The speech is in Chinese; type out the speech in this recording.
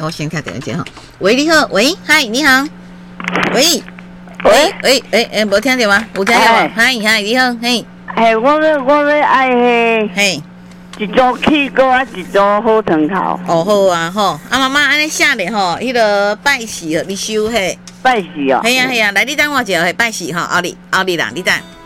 我先看电话接哈。喂，你好，喂，嗨，你好，喂，无听到吗？有听到吗？嗨，你好，嘿， 我要爱嘿， 一组气锅啊，一组好汤头。 哦好啊吼，妈妈安尼写咧吼，迄个拜四你收嘿， 拜四哦。 嘿呀，来你等我一下，拜四吼，后日啦，你等。